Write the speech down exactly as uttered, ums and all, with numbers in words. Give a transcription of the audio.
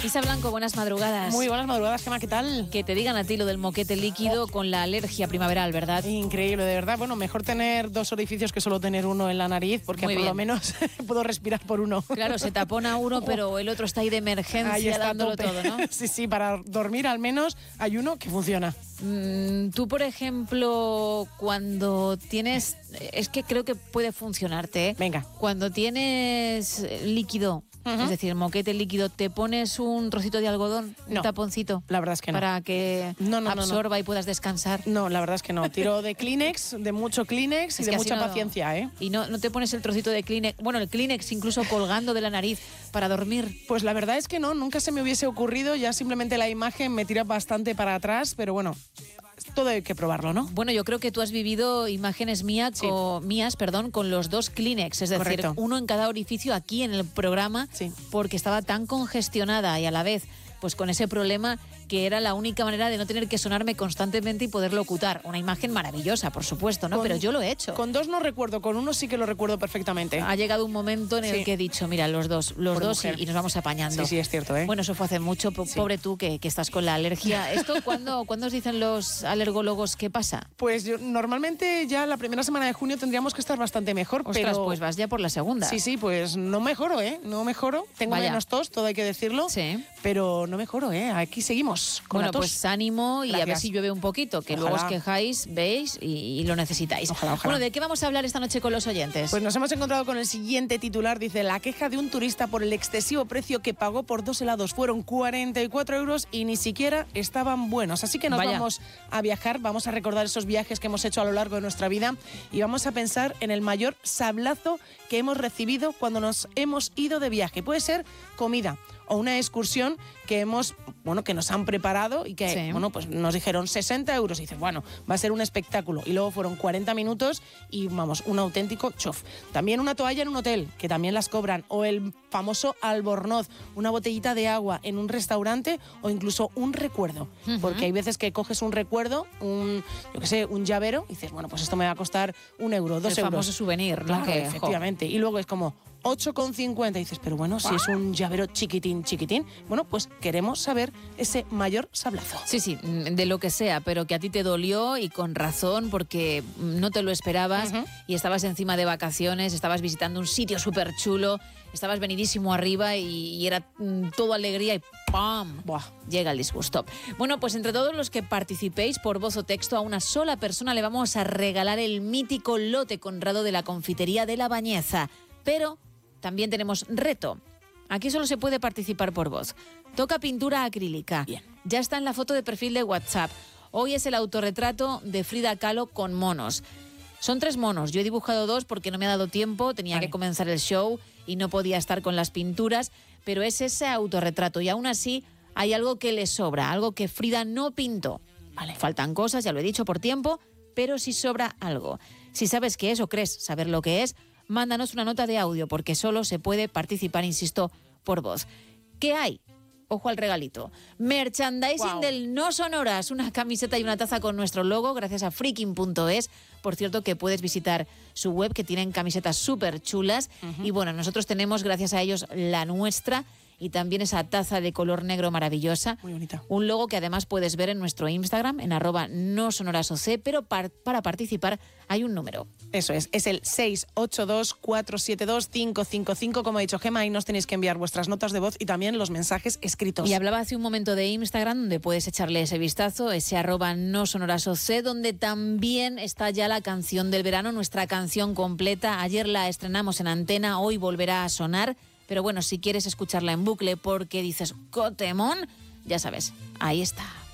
Isa Blanco, buenas madrugadas. Muy buenas madrugadas, Gemma, ¿qué tal? Que te digan a ti lo del moquete líquido oh. con la alergia primaveral, ¿verdad? Increíble, de verdad. Bueno, mejor tener dos orificios que solo tener uno en la nariz, porque Muy por bien. Lo menos puedo respirar por uno. Claro, se tapona uno, pero el otro está ahí de emergencia ahí está dándolo todo, ¿no? Sí, sí, para dormir al menos hay uno que funciona. Mm, tú, por ejemplo, cuando tienes... Es que creo que puede funcionarte, ¿eh? Venga. Cuando tienes líquido, uh-huh. es decir, moquete líquido, ¿te pones un trocito de algodón, no, un taponcito? La verdad es que no. Para que no, no, absorba no, no. y puedas descansar. No, la verdad es que no. Tiro de Kleenex, de mucho Kleenex es y de mucha no, paciencia, ¿eh? Y no, no te pones el trocito de Kleenex, bueno, el Kleenex incluso colgando de la nariz para dormir. Pues la verdad es que no, nunca se me hubiese ocurrido, ya simplemente la imagen me tira bastante para atrás, pero bueno... Todo hay que probarlo, ¿no? Bueno, yo creo que tú has vivido imágenes mía sí. con, mías perdón, con los dos Kleenex, es decir, Correcto. uno en cada orificio aquí en el programa, sí. porque estaba tan congestionada y a la vez pues con ese problema que era la única manera de no tener que sonarme constantemente y poder locutar. Una imagen maravillosa, por supuesto, ¿no? Con, Pero yo lo he hecho. Con dos no recuerdo, con uno sí que lo recuerdo perfectamente. Ha llegado un momento en el sí. que he dicho, mira, los dos, los por dos y, y nos vamos apañando. Sí, sí, es cierto, ¿eh? Bueno, eso fue hace mucho, pobre sí. tú que, que estás con la alergia. ¿Esto cuándo, ¿cuándo os dicen los alergólogos qué pasa? Pues yo, normalmente ya la primera semana de junio tendríamos que estar bastante mejor, Ostras, pero... pues vas ya por la segunda. Sí, sí, pues no mejoro, ¿eh? No mejoro. Tengo Vaya. menos tos, todo hay que decirlo. Sí. Pero no mejoro, ¿eh? Aquí seguimos con Bueno, la tos. pues ánimo y Gracias. A ver si llueve un poquito, que Ojalá. luego os quejáis, veis y, y lo necesitáis. Ojalá, ojalá. Bueno, ¿de qué vamos a hablar esta noche con los oyentes? Pues nos hemos encontrado con el siguiente titular. Dice, la queja de un turista por el excesivo precio que pagó por dos helados. Fueron cuarenta y cuatro euros y ni siquiera estaban buenos. Así que nos Vaya. vamos a viajar, vamos a recordar esos viajes que hemos hecho a lo largo de nuestra vida y vamos a pensar en el mayor sablazo que hemos recibido cuando nos hemos ido de viaje. Puede ser comida o una excursión que hemos, bueno, que nos han preparado y que, sí. bueno, pues nos dijeron sesenta euros y dices, bueno, va a ser un espectáculo. Y luego fueron cuarenta minutos y, vamos, un auténtico chof. También una toalla en un hotel, que también las cobran, o el famoso albornoz, una botellita de agua en un restaurante o incluso un recuerdo. Uh-huh. Porque hay veces que coges un recuerdo, un, yo qué sé, un llavero y dices, bueno, pues esto me va a costar un euro, dos el euros. El famoso souvenir, ¿no? Claro, que, efectivamente. Jo. Y luego es como... ocho con cincuenta y dices, pero bueno, si es un llavero chiquitín, chiquitín, bueno, pues queremos saber ese mayor sablazo. Sí, sí, de lo que sea, pero que a ti te dolió y con razón porque no te lo esperabas uh-huh. y estabas encima de vacaciones, estabas visitando un sitio súper chulo, estabas venidísimo arriba y, y era mm, todo alegría y ¡pam! Buah. Llega el disgusto. Bueno, pues entre todos los que participéis por voz o texto, a una sola persona le vamos a regalar el mítico lote Conrado de la confitería de La Bañeza. Pero... también tenemos reto. Aquí solo se puede participar por voz. Toca pintura acrílica. Bien. Ya está en la foto de perfil de WhatsApp. Hoy es el autorretrato de Frida Kahlo con monos. Son tres monos. Yo he dibujado dos porque no me ha dado tiempo. Tenía vale. que comenzar el show y no podía estar con las pinturas. Pero es ese autorretrato. Y aún así hay algo que le sobra. Algo que Frida no pintó. Vale. Faltan cosas, ya lo he dicho, por tiempo. Pero sí sobra algo. Si sabes qué es o crees saber lo que es, mándanos una nota de audio porque solo se puede participar, insisto, por voz. ¿Qué hay? Ojo al regalito. Merchandising wow. del No Sonoras, una camiseta y una taza con nuestro logo gracias a freaking punto es. Por cierto, que puedes visitar su web, que tienen camisetas súper chulas. Uh-huh. Y bueno, nosotros tenemos, gracias a ellos, la nuestra y también esa taza de color negro maravillosa. Muy bonita. Un logo que además puedes ver en nuestro Instagram, en arroba no sonorasoc, pero par, para participar hay un número. Eso es, es el seis ocho dos, cuatro siete dos, cinco cinco cinco, como ha dicho Gemma, ahí nos tenéis que enviar vuestras notas de voz y también los mensajes escritos. Y hablaba hace un momento de Instagram, donde puedes echarle ese vistazo, ese arroba no sonorasoc, donde también está ya la canción del verano, nuestra canción completa. Ayer la estrenamos en antena, hoy volverá a sonar. Pero bueno, si quieres escucharla en bucle porque dices, ¡cotemón!, ya sabes, ahí está.